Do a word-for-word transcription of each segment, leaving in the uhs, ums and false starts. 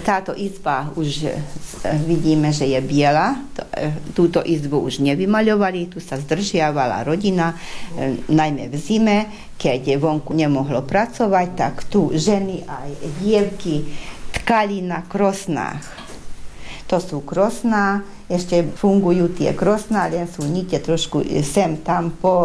Táto izba už vidíme, že je biela. Túto izbu už nevymaľovali, tu sa zdržiavala rodina, najmä v zime, keď vonku nemohlo pracovať, tak tu ženy aj dievky tkali na krosnách. To sú krosná, ešte fungujú tie krosná, len sú nite trošku sem tam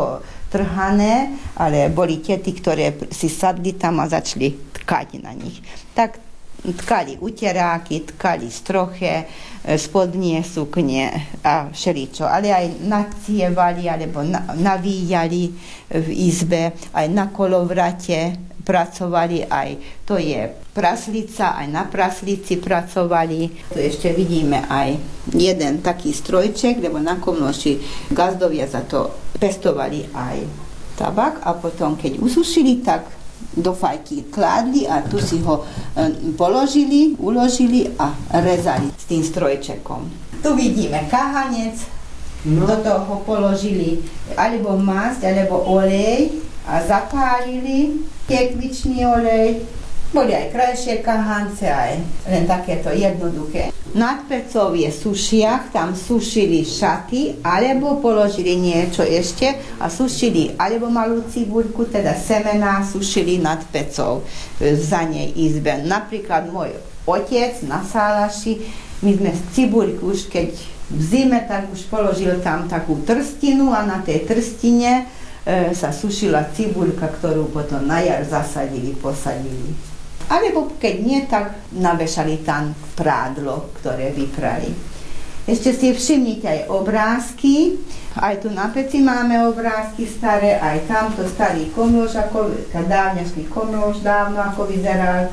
potrhané, ale boli tety, ktoré si sadli tam a začali tkať na nich. Tak tkali uteráky, tkali stroche, spodnie sukne a všeličo. Ale aj nacievali alebo na, navíjali v izbe, aj na kolovrate pracovali, aj to je praslica, aj na praslici pracovali. Tu ešte vidíme aj jeden taký strojček, lebo na Komlóši gazdovia za to pestovali aj tabak a potom keď usušili, tak do fajky kládli a tu si ho položili, uložili a rezali s tým strojčekom. Tu vidíme kahanec, no. Do toho položili alebo masť, alebo olej a zapálili tekvičný olej. Boli aj krajšie kahance, aj len takéto jednoduché. Nad pecou je sušiach, tam sušili šaty, alebo položili niečo ešte a sušili alebo malú cibuľku, teda semená sušili nad pecou v zanej izbe. Napríklad môj otec na Sálaši, my sme cibuľku už keď v zime, tak už položil tam takú trstinu a na tej trstine e, sa sušila cibuľka, ktorú potom na jar zasadili, posadili. Alebo keď nie, tak navešali tam prádlo, ktoré vyprali. Ešte si všimnite aj obrázky. Aj tu na peci máme obrázky staré, aj tamto starý Komlóš, ako dávňašný Komlóš dávno ako vyzeral.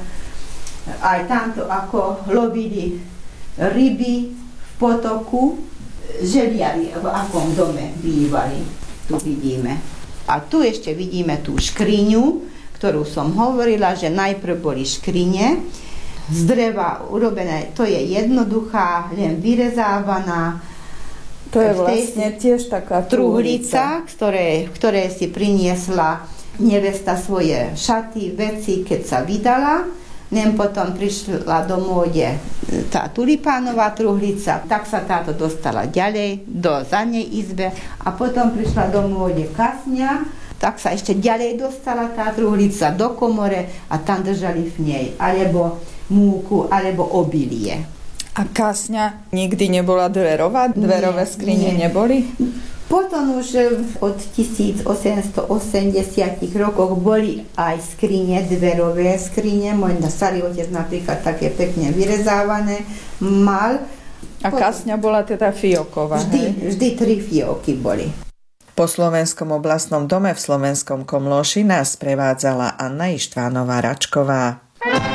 Aj tamto ako lovili ryby v potoku, želiari v akom dome bývali. Tu vidíme. A tu ešte vidíme tú škriňu, ktorú som hovorila, že najprv boli škrine z dreva urobené, to je jednoduchá, len vyrezávaná. To je vlastne tiež taká truhlica, ktoré, ktoré si priniesla nevesta svoje šaty, veci, keď sa vydala. Len potom prišla do móde tá tulipánová truhlica, tak sa táto dostala ďalej do zadnej izbe a potom prišla do móde kasňa, tak sa ešte ďalej dostala tá truhlica do komore a tam držali v nej alebo múku, alebo obilie. A kasňa nikdy nebola dverová? Dverové skrine neboli? Potom už od tisíc osemsto osemdesiatych rokoch boli aj skrine, dverové skrine. Môj starý otec napríklad také pekne vyrezávané mal. A kasňa bola teda fioková, vždy, hej? Vždy tri fioky boli. Po Slovenskom oblastnom dome v Slovenskom Komlóši nás prevádzala Anna Ištvánová Račková.